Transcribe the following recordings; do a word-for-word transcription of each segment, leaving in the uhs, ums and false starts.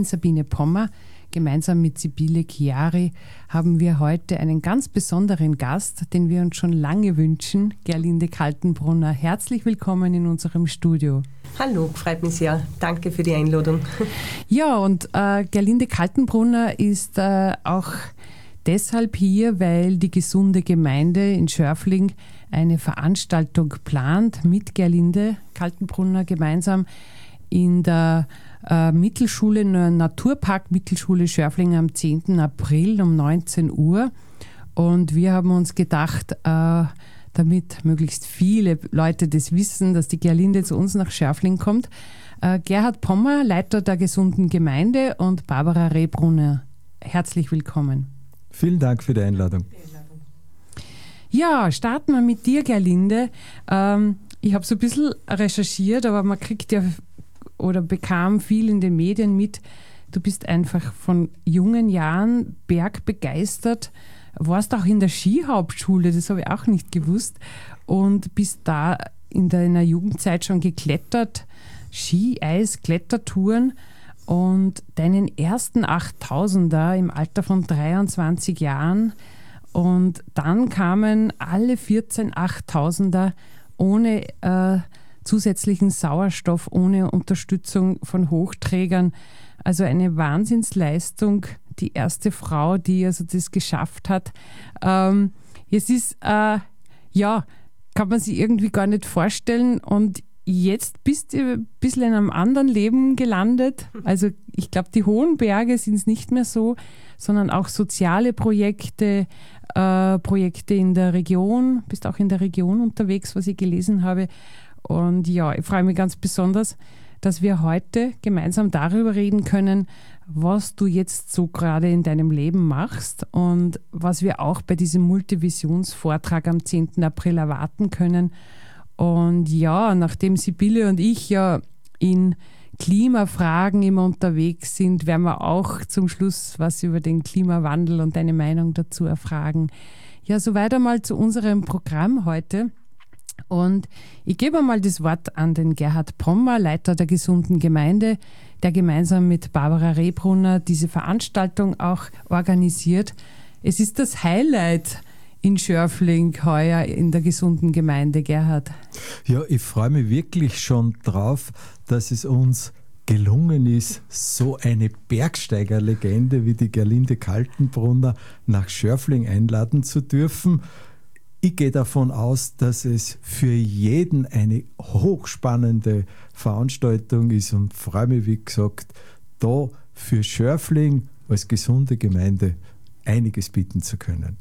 Sabine Pommer. Gemeinsam mit Sibylle Chiari haben wir heute einen ganz besonderen Gast, den wir uns schon lange wünschen, Gerlinde Kaltenbrunner. Herzlich willkommen in unserem Studio. Hallo, freut mich sehr. Danke für die Einladung. Ja, und äh, Gerlinde Kaltenbrunner ist äh, auch deshalb hier, weil die Gesunde Gemeinde in Schörfling eine Veranstaltung plant mit Gerlinde Kaltenbrunner gemeinsam in der äh, Mittelschule, in der Naturpark Mittelschule Schörfling am zehnten April um neunzehn Uhr. Und wir haben uns gedacht, äh, damit möglichst viele Leute das wissen, dass die Gerlinde zu uns nach Schörfling kommt. Äh, Gerhard Pommer, Leiter der Gesunden Gemeinde, und Barbara Rehbrunner. Herzlich willkommen. Vielen Dank für die Einladung. Ja, starten wir mit dir, Gerlinde. Ähm, ich habe so ein bisschen recherchiert, aber man kriegt ja oder bekam viel in den Medien mit. Du bist einfach von jungen Jahren bergbegeistert, warst auch in der Skihauptschule, das habe ich auch nicht gewusst, und bist da in deiner Jugendzeit schon geklettert, Ski, Eis, Klettertouren, und deinen ersten achttausender im Alter von dreiundzwanzig Jahren, und dann kamen alle vierzehn achttausender ohne äh, zusätzlichen Sauerstoff, ohne Unterstützung von Hochträgern. Also eine Wahnsinnsleistung, die erste Frau, die also das geschafft hat. Ähm, es ist, äh, ja, kann man sich irgendwie gar nicht vorstellen, und jetzt bist du ein bisschen in einem anderen Leben gelandet. Also ich glaube, die hohen Berge sind es nicht mehr so, sondern auch soziale Projekte, äh, Projekte in der Region. Bist auch in der Region unterwegs, was ich gelesen habe. Und ja, ich freue mich ganz besonders, dass wir heute gemeinsam darüber reden können, was du jetzt so gerade in deinem Leben machst und was wir auch bei diesem Multivisionsvortrag am zehnten April erwarten können. Und ja, nachdem Sibylle und ich ja in Klimafragen immer unterwegs sind, werden wir auch zum Schluss was über den Klimawandel und deine Meinung dazu erfragen. Ja, soweit einmal zu unserem Programm heute. Und ich gebe einmal das Wort an den Gerhard Pommer, Leiter der Gesunden Gemeinde, der gemeinsam mit Barbara Rehbrunner diese Veranstaltung auch organisiert. Es ist das Highlight in Schörfling heuer in der Gesunden Gemeinde, Gerhard. Ja, ich freue mich wirklich schon drauf, dass es uns gelungen ist, so eine Bergsteigerlegende wie die Gerlinde Kaltenbrunner nach Schörfling einladen zu dürfen. Ich gehe davon aus, dass es für jeden eine hochspannende Veranstaltung ist, und freue mich, wie gesagt, da für Schörfling als gesunde Gemeinde einiges bieten zu können.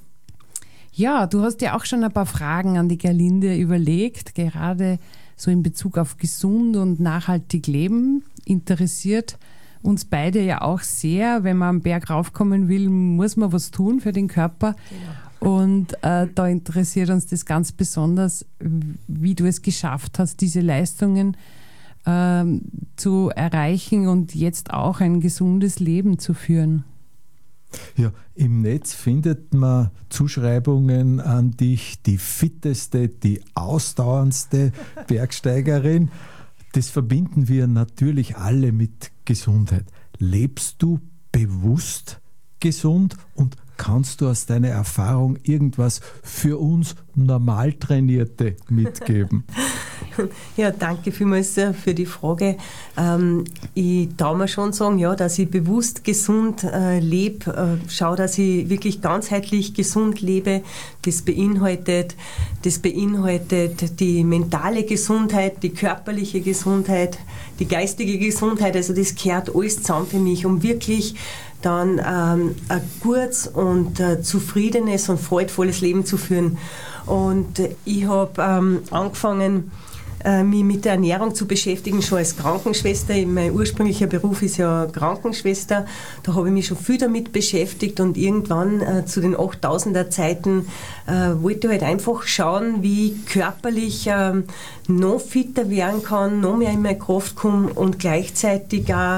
Ja, du hast ja auch schon ein paar Fragen an die Gerlinde überlegt, gerade so in Bezug auf gesund und nachhaltig leben. Interessiert uns beide ja auch sehr. Wenn man am Berg raufkommen will, muss man was tun für den Körper. Genau. Und äh, da interessiert uns das ganz besonders, wie du es geschafft hast, diese Leistungen äh, zu erreichen und jetzt auch ein gesundes Leben zu führen. Ja, im Netz findet man Zuschreibungen an dich, die fitteste, die ausdauerndste Bergsteigerin. Das verbinden wir natürlich alle mit Gesundheit. Lebst du bewusst gesund, und kannst du aus deiner Erfahrung irgendwas für uns Normaltrainierte mitgeben? Ja, danke vielmals für die Frage. Ähm, ich traue mir schon sagen, ja, dass ich bewusst gesund äh, lebe, äh, schaue, dass ich wirklich ganzheitlich gesund lebe. Das beinhaltet, das beinhaltet die mentale Gesundheit, die körperliche Gesundheit, die geistige Gesundheit. Also das gehört alles zusammen für mich, um wirklich dann ähm, ein gutes und äh, zufriedenes und freudvolles Leben zu führen. Und äh, ich habe ähm, angefangen, äh, mich mit der Ernährung zu beschäftigen, schon als Krankenschwester. Mein ursprünglicher Beruf ist ja Krankenschwester. Da habe ich mich schon viel damit beschäftigt, und irgendwann äh, zu den achttausender Zeiten äh, wollte ich halt einfach schauen, wie ich körperlich äh, noch fitter werden kann, noch mehr in meine Kraft komme und gleichzeitig auch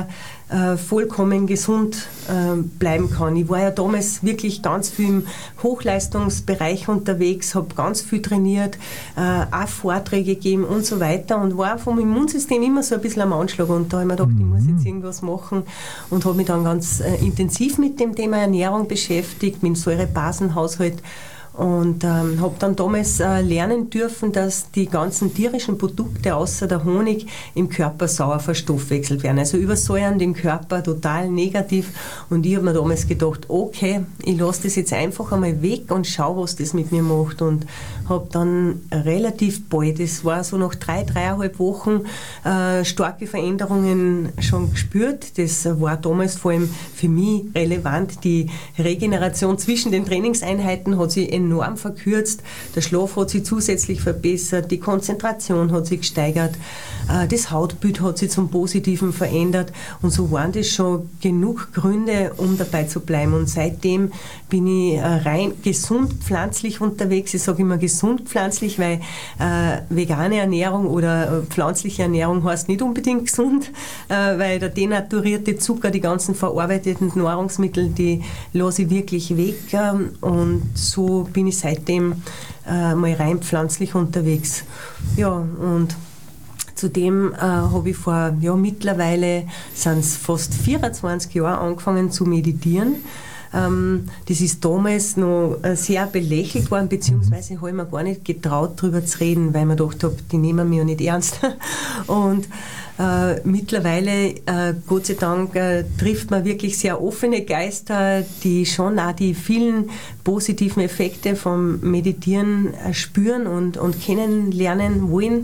äh, vollkommen gesund äh, bleiben kann. Ich war ja damals wirklich ganz viel im Hochleistungsbereich unterwegs, habe ganz viel trainiert, äh, auch Vorträge gegeben und so weiter und war vom Immunsystem immer so ein bisschen am Anschlag und da habe ich mir gedacht, ich muss jetzt irgendwas machen und habe mich dann ganz äh, intensiv mit dem Thema Ernährung beschäftigt, mit dem Säurebasenhaushalt. Und ähm, habe dann damals äh, lernen dürfen, dass die ganzen tierischen Produkte außer der Honig im Körper sauer verstoffwechselt werden. Also übersäuern den Körper total negativ. Und ich habe mir damals gedacht, okay, ich lasse das jetzt einfach einmal weg und schaue, was das mit mir macht. Und habe dann relativ bald, das war so nach drei, dreieinhalb Wochen, äh, starke Veränderungen schon gespürt. Das war damals vor allem für mich relevant. Die Regeneration zwischen den Trainingseinheiten hat sich enorm verkürzt, der Schlaf hat sich zusätzlich verbessert, die Konzentration hat sich gesteigert, das Hautbild hat sich zum Positiven verändert und so waren das schon genug Gründe, um dabei zu bleiben und seitdem bin ich rein gesund pflanzlich unterwegs. Ich sage immer gesund pflanzlich, weil äh, vegane Ernährung oder äh, pflanzliche Ernährung heißt nicht unbedingt gesund, äh, weil der denaturierte Zucker, die ganzen verarbeiteten Nahrungsmittel, die lasse ich wirklich weg ähm, und so bin ich seitdem äh, mal rein pflanzlich unterwegs. Ja, und zudem äh, habe ich vor, ja, mittlerweile sind es fast vierundzwanzig Jahre angefangen zu meditieren. Ähm, das ist damals noch äh, sehr belächelt worden, beziehungsweise habe ich mir gar nicht getraut, darüber zu reden, weil ich mir gedacht habe, die nehmen mich ja nicht ernst. Und äh, mittlerweile, äh, Gott sei Dank, äh, trifft man wirklich sehr offene Geister, die schon auch die vielen positiven Effekte vom Meditieren äh, spüren und, und kennenlernen wollen.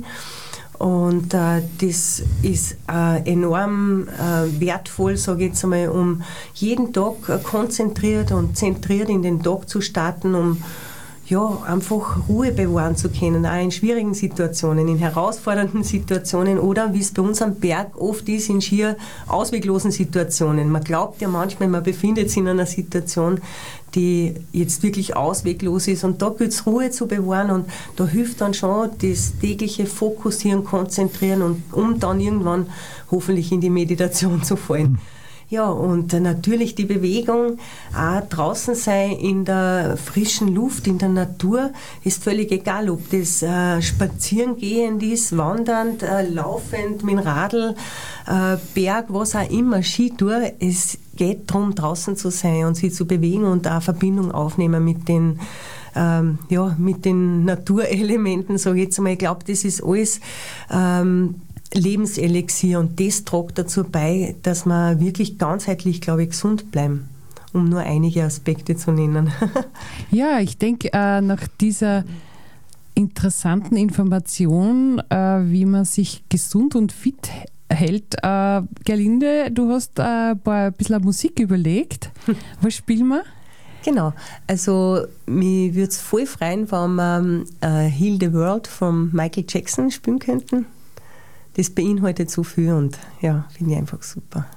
Und äh, das ist äh, enorm äh, wertvoll, sage ich jetzt einmal, um jeden Tag äh, konzentriert und zentriert in den Tag zu starten, um ja, einfach Ruhe bewahren zu können, auch in schwierigen Situationen, in herausfordernden Situationen oder, wie es bei uns am Berg oft ist, in schier ausweglosen Situationen. Man glaubt ja manchmal, man befindet sich in einer Situation, die jetzt wirklich ausweglos ist und da gilt es, Ruhe zu bewahren und da hilft dann schon das tägliche Fokussieren, Konzentrieren und um dann irgendwann hoffentlich in die Meditation zu fallen. Ja, und natürlich die Bewegung, auch draußen sein in der frischen Luft, in der Natur, ist völlig egal, ob das äh, spazierengehend ist, wandernd, äh, laufend, mit dem Radl, äh, Berg, was auch immer, Skitour. Es geht darum, draußen zu sein und sich zu bewegen und auch Verbindung aufnehmen mit den ähm, ja, mit den Naturelementen, sage ich jetzt mal. Ich glaube, das ist alles ähm, Lebenselixier und das trägt dazu bei, dass wir wirklich ganzheitlich, glaube ich, gesund bleiben, um nur einige Aspekte zu nennen. Ja, ich denke, äh, nach dieser interessanten Information, äh, wie man sich gesund und fit hält, äh, Gerlinde, du hast äh, ein paar, ein bisschen Musik überlegt. Was spielen wir? Genau, also mich würde es voll freuen, wenn wir äh, Heal the World von Michael Jackson spielen könnten. Das beinhaltet so viel und ja, finde ich einfach super.